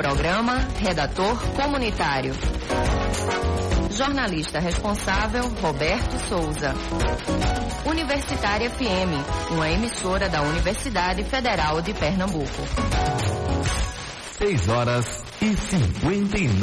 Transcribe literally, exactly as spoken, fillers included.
programa, redator comunitário. Jornalista responsável, Roberto Souza. Universitária F M, uma emissora da Universidade Federal de Pernambuco. seis horas e cinquenta e